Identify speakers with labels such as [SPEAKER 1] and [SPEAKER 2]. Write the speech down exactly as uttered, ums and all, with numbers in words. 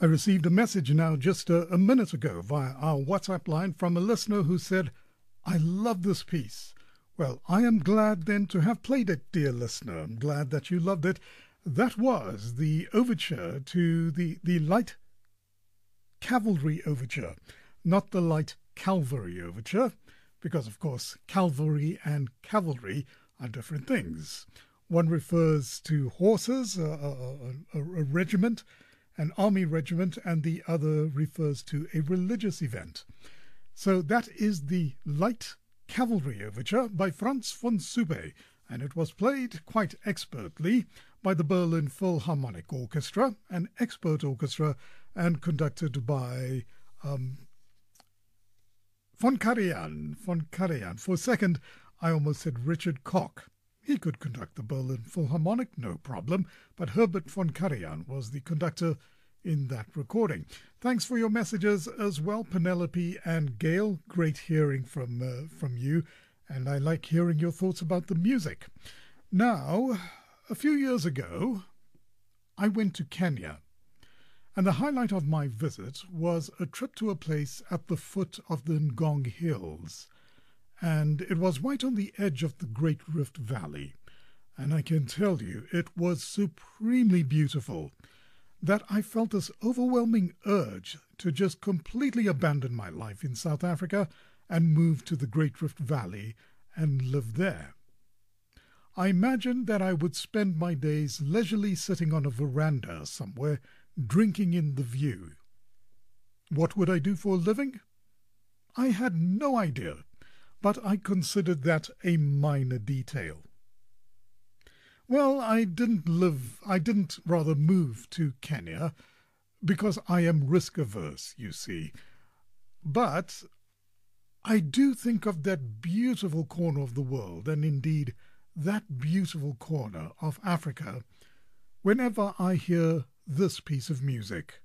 [SPEAKER 1] I received a message now just a, a minute ago via our WhatsApp line from a listener who said, I love this piece. Well, I am glad then to have played it, dear listener. I'm glad that you loved it. That was the overture to the, the Light Cavalry Overture, not the Light Calvary Overture, because, of course, cavalry and cavalry are different things. One refers to horses, a, a, a, a regiment, an army regiment, and the other refers to a religious event. So that is the Light Cavalry Overture by Franz von Sube, and it was played quite expertly by the Berlin Philharmonic Orchestra, an expert orchestra, and conducted by um, von Karajan. Von Karajan. For a second, I almost said Richard Koch. He could conduct the Berlin Philharmonic, no problem, but Herbert von Karajan was the conductor in that recording. Thanks for your messages as well, Penelope and Gail. Great hearing from uh, from you, and I like hearing your thoughts about the music. Now, a few years ago, I went to Kenya, and the highlight of my visit was a trip to a place at the foot of the Ngong Hills. And it was right on the edge of the Great Rift Valley. And I can tell you, it was supremely beautiful, that I felt this overwhelming urge to just completely abandon my life in South Africa and move to the Great Rift Valley and live there. I imagined that I would spend my days leisurely sitting on a veranda somewhere, drinking in the view. What would I do for a living? I had no idea. But I considered that a minor detail. Well, I didn't live, I didn't rather move to Kenya because I am risk-averse, you see. But I do think of that beautiful corner of the world, and indeed that beautiful corner of Africa, whenever I hear this piece of music.